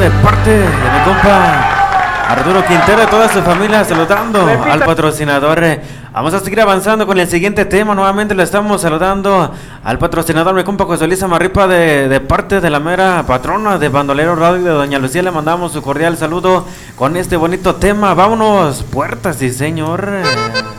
de parte de mi compa Arturo Quintero y toda su familia, saludando al patrocinador. Vamos a seguir avanzando con el siguiente tema. Nuevamente le estamos saludando al patrocinador, mi compa José Luis Amarripa, de parte de la mera patrona de Bandolero Radio de Doña Lucía. Le mandamos su cordial saludo con este bonito tema. Vámonos, puertas, sí señor.